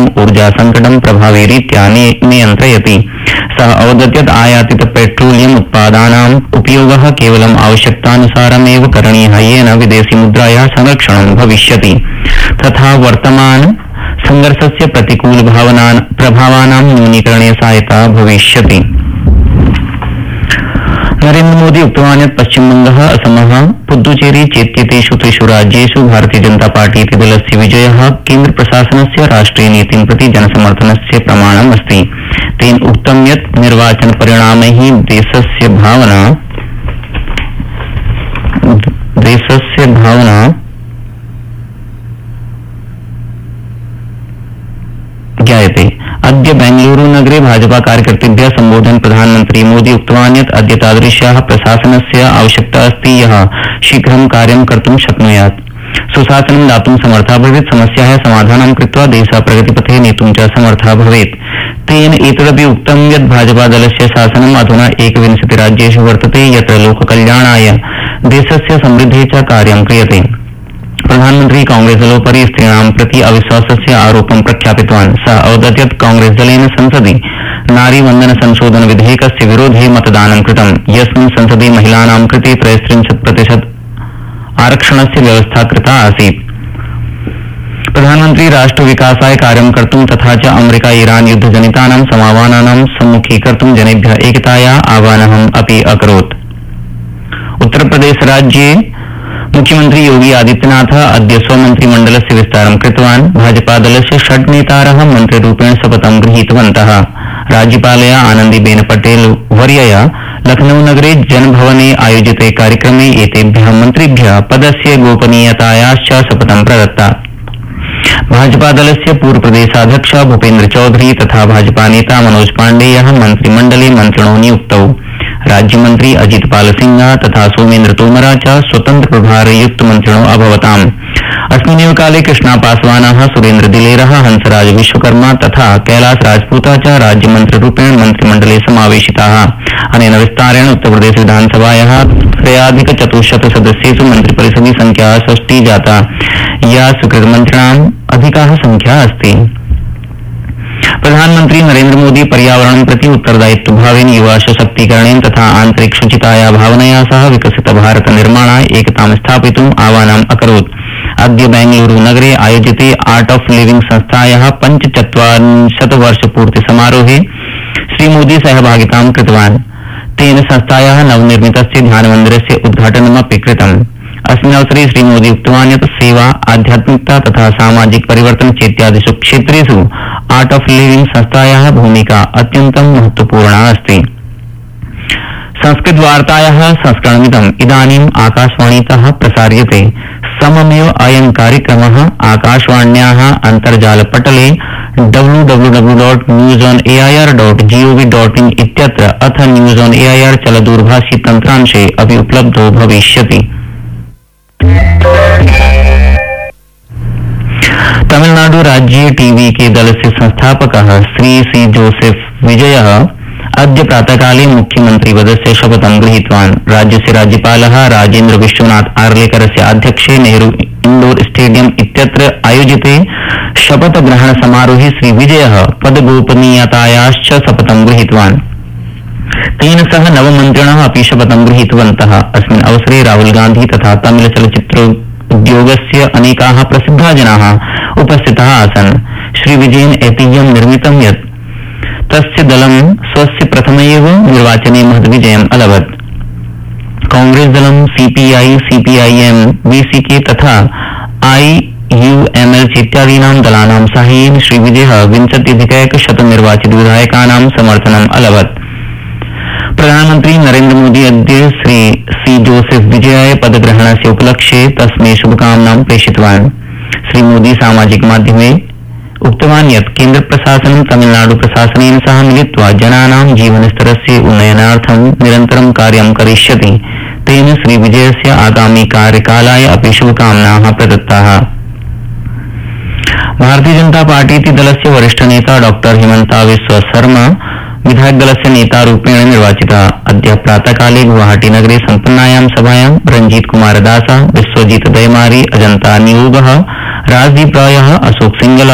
ऊर्जा संकटं प्रभाविरीत्या नियन्त्रयति। सः अवदत् यत् आयातित पेट्रोलियम उत्पादानाम् उपयोगः केवलम् आवश्यकतानुसारमेव करणीयः, येन विदेशी मुद्रायाः संरक्षणं भविष्यति तथा वर्तमान संघर्षस्य प्रतिकूल प्रभावानां न्यूनीकरणे सहायता भविष्यति। नरेन्द्र मोदी उक्तवान् यत् पश्चिमबंगः, असमः, पुद्दुचेरी चेत्येतेषु त्रिषु राज्येषु भारतीय जनता पार्टी इति दलस्य विजयः केन्द्र प्रशासनस्य राष्ट्रिय नीतिं प्रति जनसमर्थनस्य प्रमाणम् अस्ति। तेन उक्तं यत् निर्वाचन परिणामैः देशस्य भावना ज्ञायते। अद्य बेंगलुरु नगरे भाजपा कार्यकर्तृभ्यः सम्बोधयन् प्रधानमन्त्री मोदी उक्तवान् यत् अद्य तादृश्याः प्रशासनस्य आवश्यकता अस्ति यः शीघ्रं कार्यं कर्तुं शक्नुयात्, सुशासनं दातुं समर्थः भवेत्, समस्यायाः समाधानं कृत्वा देशः प्रगतिपथे नेतुं च समर्थः भवेत्। तेन एतदपि उक्तं यत् भाजपा दलस्य शासनम् अधुना 21 राज्येषु वर्तते, यत्र लोककल्याणाय देशस्य समृद्धेः च कार्यं क्रियते। प्रधानमन्त्री कांग्रेस दलोपरि स्त्रीणां प्रति अविश्वासस्य आरोपं प्रख्यापितवान्। सः अवदत् यत् कांग्रेस दलेन संसदि नारीवन्दन संशोधन विधेयकस्य विरोधे मतदानं कृतं, यस्मिन् संसदि महिलानां कृते 33% आरक्षणस्य व्यवस्था कृता आसीत्। प्रधानमन्त्री राष्ट्रविकासाय कार्यं कर्तुं तथा च अमेरिका ईरान युद्धजनितानां समावानानां सम्मुखीकर्तुं जनेभ्यः एकतायाः आह्वानम् अपि अकरोत्। उत्तरप्रदेश राज्ये मुख्यमंत्री योगी आदित्यनाथ अद्य स्वमन्त्रिमण्डलस्य विस्तारं कृतवान्। भाजपा दलस्य 6 नेतारः मन्त्रिरूपेण शपथं गृहीतवन्तः। राज्यपालया आनन्दीबेन पटेल वर्यया लखनऊ नगरे जनभवने आयोजिते कार्यक्रमे एतेभ्यः मन्त्रिभ्यः पदस्य गोपनीयतायाश्च शपथं प्रदत्ता। भाजपा दलस्य पूर्व प्रदेशाध्यक्ष भूपेन्द्र चौधरी तथा भाजपा नेता मनोज पाण्डेयः मन्त्रिमण्डले मन्त्रिणो नियुक्तौ। राज्यमंत्री अजित पाल सिंह तथा सोमेन्द्र तोमर च स्वतंत्र प्रभारयुक्त मन्त्रिणो अभवताम्। अस्मिन्नेव काले कृष्णा पासवानः, सुरेन्द्र दिलेरः, हंसराज विश्वकर्मा तथा कैलाश राजपूतः च राज्यमन्त्रिरूपेण मन्त्रिमण्डले समावेशिताः। अनेन विस्तारेण उत्तरप्रदेश विधानसभायाः 3,400 सदस्येषु मन्त्रिपरिषदि संख्या 6 जाता, या स्वीकृतमन्त्रिणाम् अधिका संख्या अस्ति। प्रधानमंत्री नरेन्द्र मोदी पर्यावरणं प्रति उत्तरदायित्वभावेन युवा सशक्तीकरणेन तथा आन्तरिक शुचिताया भावनया सह विकसित भारत निर्माणाय एकतां स्थापयितुम् आह्वानम् अकरोत्। अद्य बेंगलुरु नगरे आयोजिते आर्ट ऑफ लिविंग संस्थायाः 45 वर्षपूर्ति समारोहे श्रीमोदी सहभागितां कृतवान्। तेन संस्थायाः नवनिर्मितस्य ध्यानमन्दिरस्य उद्घाटनमपि कृतम्। अस्मिन् अवसरे श्रीमोदी उक्तवान् यत् सेवा, आध्यात्मिकता तथा सामाजिक परिवर्तन चेत्यादिषु क्षेत्रेषु आर्ट ऑफ लिविंग संस्थायाः भूमिका अत्यन्तं महत्वपूर्णा अस्ति। संस्कृतवार्तायाः संस्करणमिदम् इदानीम् आकाशवाणीतः प्रसार्यते। सममेव अयं कार्यक्रमः आकाशवाण्याः अन्तर्जालपटले www.newsonair.gov.in इत्यत्र अथ न्यूज ऑन एआईआर चलदूरभाषी तन्त्रांशे अपि उपलब्धो भविष्यति। तमिलनाडु राज्ये टीवीके दलस्य संस्थापकः श्री सी जोसेफ विजयः अद्य प्रातःकाले मुख्यमन्त्रिपदस्य शपथं गृहीतवान्। राज्यस्य राज्यपालः राजेन्द्र विश्वनाथ आर्लेकरस्य आध्यक्षे नेहरू इंडोर स्टेडियम इत्यत्र आयोजिते शपथग्रहण समारोहे श्री विजयः पदगोपनीयतायाश्च शपथं गृहीतवान्। तेन सह नवमन्त्रिणः अपि शपथं गृहीतवन्तः। अस्मिन् अवसरे राहुल गांधी तथा तमिल चलच्चित्र उद्योगस्य अनेकाः प्रसिद्धाः जनाः उपस्थिताः आसन्। श्री विजयेन ऐतिह्यं निर्मितं यत् तस्य दलं स्वस्य प्रथमैव निर्वाचने महद्विजयम् अलभत्। कांग्रेस दलं सीपीआई, सीपीआईएम, बीसीके तथा आईयूएमएल इत्यादीनां दलानां साहाय्येन श्री विजयः 20,100 निर्वाचित विधायकानां समर्थनम् अलभत्। प्रधानमंत्री नरेन्द्र मोदी अद्य श्री सी जोसेफ विजयाय पदग्रहणस्य उपलक्ष्ये तस्मै शुभकामनां प्रेषितवान्। श्री मोदी सामाजिक माध्यमे उक्तवान् यत् केन्द्र प्रशासनं तमिलनाडु प्रशासनेन सह मिलित्वा जनानां जीवनस्तरस्य उन्नयनार्थं निरन्तरं कार्यं करिष्यति। तेन श्री विजयस्य आगामी कार्यकालाय अपि शुभकामनाः प्रदत्ताः। भारतीय जनता पार्टी दलस्य वरिष्ठ नेता डॉक्टर हिमंता बिस्वा शर्मा विधायक दलस्य नेतारूपेण निर्वाचितः। अद्य प्रातःकाले गुवाहाटी नगरे सम्पन्नायां सभायां रंजीत कुमार दास, विश्वजीत दयमारी, अजंता नियोगः, राजदीप रायः, अशोक सिंगल